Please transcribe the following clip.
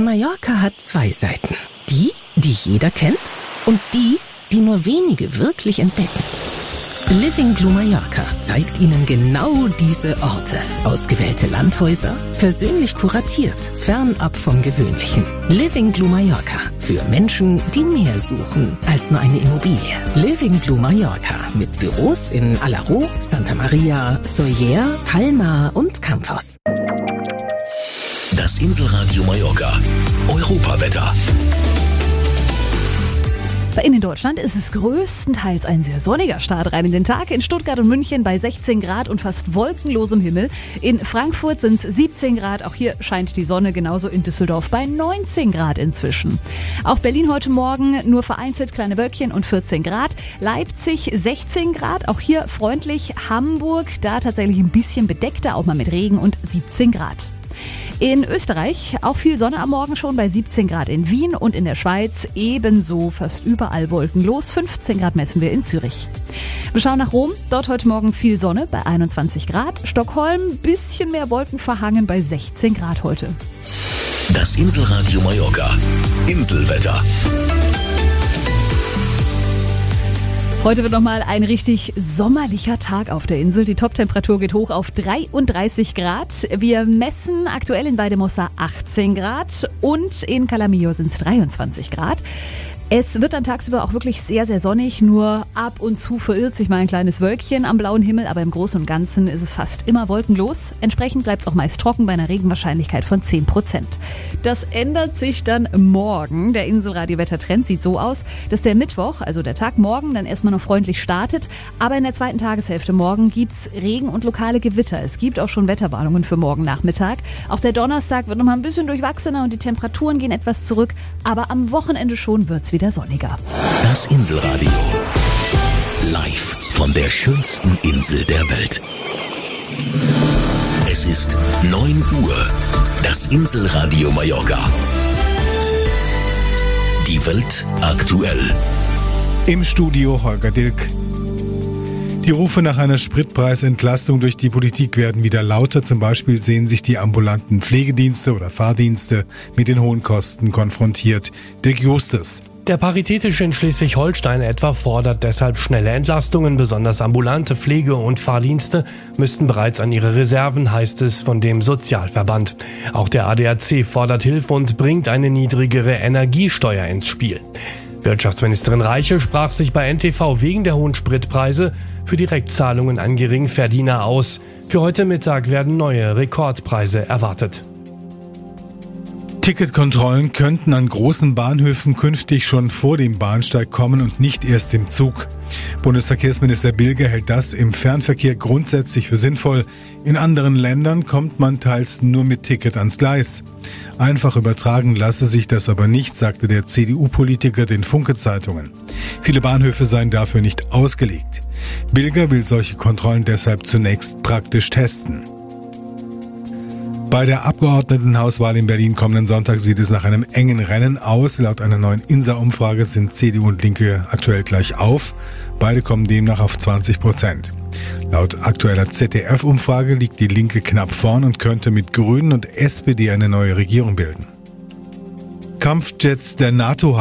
Mallorca hat zwei Seiten. Die jeder kennt und die nur wenige wirklich entdecken. Living Blue Mallorca zeigt Ihnen genau diese Orte. Ausgewählte Landhäuser, persönlich kuratiert, fernab vom Gewöhnlichen. Living Blue Mallorca. Für Menschen, die mehr suchen als nur eine Immobilie. Living Blue Mallorca mit Büros in Alaró, Santa Maria, Sóller, Palma und Campos. Das Inselradio Mallorca. Europawetter. In Deutschland ist es größtenteils ein sehr sonniger Start rein in den Tag. In Stuttgart und München bei 16 Grad und fast wolkenlosem Himmel. In Frankfurt sind es 17 Grad. Auch hier scheint die Sonne, genauso in Düsseldorf bei 19 Grad inzwischen. Auch Berlin heute Morgen nur vereinzelt kleine Wölkchen und 14 Grad. Leipzig 16 Grad, auch hier freundlich. Hamburg, da tatsächlich ein bisschen bedeckter, auch mal mit Regen und 17 Grad. In Österreich auch viel Sonne am Morgen schon bei 17 Grad in Wien und in der Schweiz ebenso fast überall wolkenlos. 15 Grad messen wir in Zürich. Wir schauen nach Rom, dort heute Morgen viel Sonne bei 21 Grad. Stockholm, bisschen mehr Wolken verhangen bei 16 Grad heute. Das Inselradio Mallorca. Inselwetter. Heute wird nochmal ein richtig sommerlicher Tag auf der Insel. Die Toptemperatur geht hoch auf 33 Grad. Wir messen aktuell in Valldemossa 18 Grad und in Calamillo sind es 23 Grad. Es wird dann tagsüber auch wirklich sehr, sehr sonnig. Nur ab und zu verirrt sich mal ein kleines Wölkchen am blauen Himmel. Aber im Großen und Ganzen ist es fast immer wolkenlos. Entsprechend bleibt es auch meist trocken bei einer Regenwahrscheinlichkeit von 10%. Das ändert sich dann morgen. Der Inselradio-Wettertrend sieht so aus, dass der Mittwoch, also der Tag morgen, dann erstmal noch freundlich startet. Aber in der zweiten Tageshälfte morgen gibt's Regen und lokale Gewitter. Es gibt auch schon Wetterwarnungen für morgen Nachmittag. Auch der Donnerstag wird nochmal ein bisschen durchwachsener und die Temperaturen gehen etwas zurück. Aber am Wochenende schon wird's wieder sonniger. Das Inselradio. Live von der schönsten Insel der Welt. Es ist 9 Uhr. Das Inselradio Mallorca. Die Welt aktuell. Im Studio Holger Dilk. Die Rufe nach einer Spritpreisentlastung durch die Politik werden wieder lauter. Zum Beispiel sehen sich die ambulanten Pflegedienste oder Fahrdienste mit den hohen Kosten konfrontiert. Dirk Justus. Der Paritätische in Schleswig-Holstein etwa fordert deshalb schnelle Entlastungen. Besonders ambulante Pflege- und Fahrdienste müssten bereits an ihre Reserven, heißt es von dem Sozialverband. Auch der ADAC fordert Hilfe und bringt eine niedrigere Energiesteuer ins Spiel. Wirtschaftsministerin Reiche sprach sich bei NTV wegen der hohen Spritpreise für Direktzahlungen an Geringverdiener aus. Für heute Mittag werden neue Rekordpreise erwartet. Ticketkontrollen könnten an großen Bahnhöfen künftig schon vor dem Bahnsteig kommen und nicht erst im Zug. Bundesverkehrsminister Bilger hält das im Fernverkehr grundsätzlich für sinnvoll. In anderen Ländern kommt man teils nur mit Ticket ans Gleis. Einfach übertragen lasse sich das aber nicht, sagte der CDU-Politiker den Funke-Zeitungen. Viele Bahnhöfe seien dafür nicht ausgelegt. Bilger will solche Kontrollen deshalb zunächst praktisch testen. Bei der Abgeordnetenhauswahl in Berlin kommenden Sonntag sieht es nach einem engen Rennen aus. Laut einer neuen INSA-Umfrage sind CDU und Linke aktuell gleich auf. Beide kommen demnach auf 20%. Laut aktueller ZDF-Umfrage liegt die Linke knapp vorn und könnte mit Grünen und SPD eine neue Regierung bilden. Kampfjets der NATO